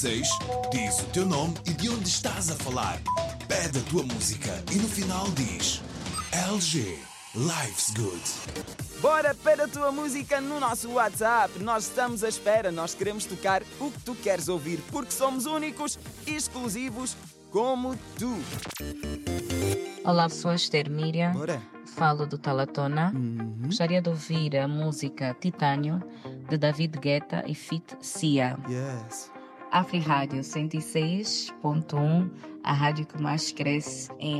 106, diz o teu nome e de onde estás a falar. Pede a tua música e no final diz LG, Life's Good. Bora, pede a tua música no nosso WhatsApp. Nós estamos à espera, nós queremos tocar o que tu queres ouvir, porque somos únicos e exclusivos como tu. Olá, sou a Esther Miriam, Bora. falo do Talatona. Gostaria de ouvir a música Titânio, de David Guetta e Fit Cia. Yes. Afri Rádio 106.1, a rádio que mais cresce em